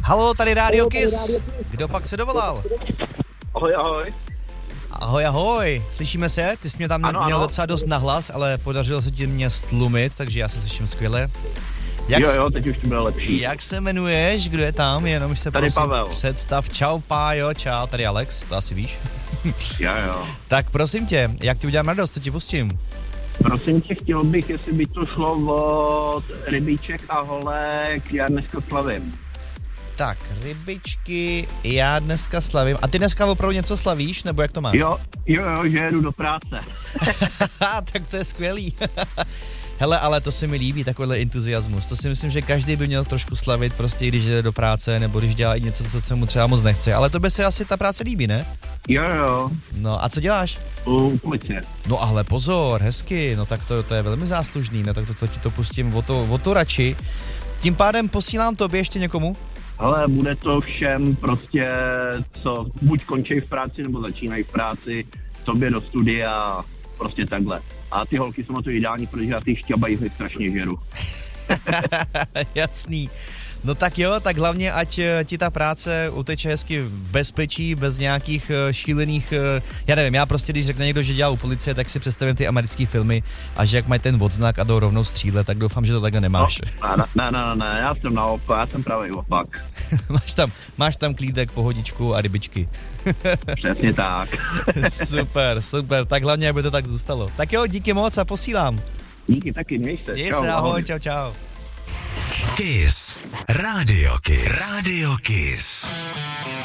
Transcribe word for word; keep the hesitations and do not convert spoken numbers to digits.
Halo, tady Rádio Kiss. Kdo pak se dovolal? Ahoj, ahoj. Ahoj, ahoj. Slyšíme se? Ty jsi mě tam ano, měl ano. docela dost nahlas, ale podařilo se ti mě stlumit, takže já se slyším skvěle. Jak jo, jo, teď už to bylo lepší. Jak se jmenuješ? Kdo je tam? Jenom se tady prosím Pavel. Představ. Čau, Pájo, čau. Tady Alex, to asi víš. Jo, jo. Tak prosím tě, jak ti udělám radost, co ti pustím? Prosím tě, chtěl bych, jestli by to šlo od rybíček a holek, já dneska slavím. Tak, rybičky, já dneska slavím. A ty dneska opravdu něco slavíš, nebo jak to máš? Jo, jo, jo, že jedu do práce. Tak to je skvělý. Hele, ale to se mi líbí, takovýhle entuziasmus. To si myslím, že každý by měl trošku slavit, prostě když jde do práce, nebo když dělá i něco, co se mu třeba moc nechce. Ale to by se asi ta práce líbí, ne? Jo, jo. No a co děláš? U policie. No ale pozor, hezky, no tak to, to je velmi záslužný, no tak to, to ti to pustím o to, o to radši. Tím pádem posílám tobě ještě někomu? Ale bude to všem prostě, co buď končí v práci, nebo začínají v práci, tobě do studia, prostě takhle. A ty holky jsou na to ideální, protože já ty šťabají strašně žeru. Jasný. No tak jo, tak hlavně ať ti ta práce uteče hezky v bezpečí, bez nějakých šílených, já nevím, já prostě když řekne někdo, že dělá u policie, tak si představím ty americké filmy a že jak mají ten odznak a jdou rovnou střílet, tak doufám, že to takhle nemáš. No, ne, ne, ne, ne, já jsem naopak, já jsem právě opak. máš, tam, máš tam klídek, pohodičku a rybičky. Přesně tak. Super, super, tak hlavně, aby to tak zůstalo. Tak jo, díky moc a posílám. Díky taky, měj se. Měj se, ahoj, čau, čau. Kiss. Radio Kiss. Radio Kiss.